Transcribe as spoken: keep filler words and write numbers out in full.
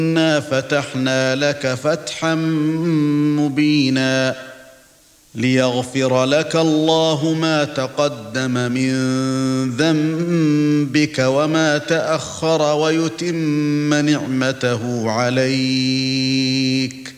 إِنَّا فَتَحْنَا لَكَ فَتْحًا مُبِينًا لِيَغْفِرَ لَكَ اللَّهُ مَا تَقَدَّمَ مِنْ ذَنبِكَ وَمَا تَأَخَّرَ وَيُتِمَّ نِعْمَتَهُ عَلَيْكَ